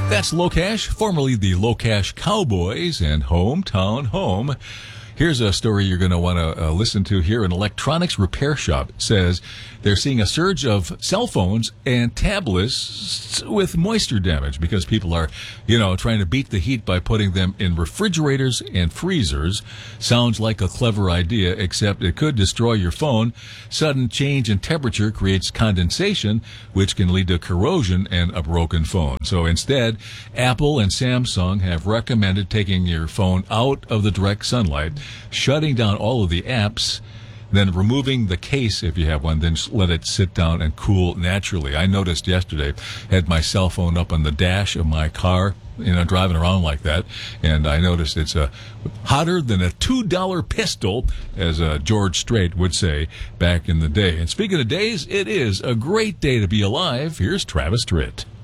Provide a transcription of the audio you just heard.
That's Locash, formerly the Locash Cowboys and Hometown Home. Here's a story you're going to want to listen to here. An electronics repair shop says they're seeing a surge of cell phones and tablets with moisture damage because people are, trying to beat the heat by putting them in refrigerators and freezers. Sounds like a clever idea, except it could destroy your phone. Sudden change in temperature creates condensation, which can lead to corrosion and a broken phone. So instead, Apple and Samsung have recommended taking your phone out of the direct sunlight, shutting down all of the apps, then removing the case if you have one, then let it sit down and cool naturally. I noticed yesterday, had my cell phone up on the dash of my car, driving around like that, and I noticed it's hotter than a $2 pistol, as George Strait would say back in the day. And speaking of days, it is a great day to be alive. Here's Travis Tritt.